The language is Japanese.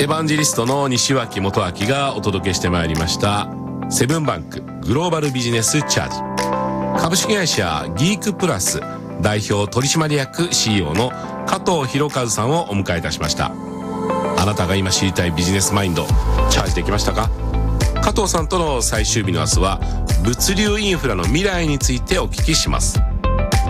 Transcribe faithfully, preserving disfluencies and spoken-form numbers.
エヴァンジェリストの西脇元明がお届けしてまいりましたセブンバンクグローバルビジネスチャージ。株式会社ギークプラス代表取締役 シーイーオー の加藤博和さんをお迎えいたしました。あなたが今知りたいビジネスマインドチャージできましたか？加藤さんとの最終日の明日は物流インフラの未来についてお聞きします。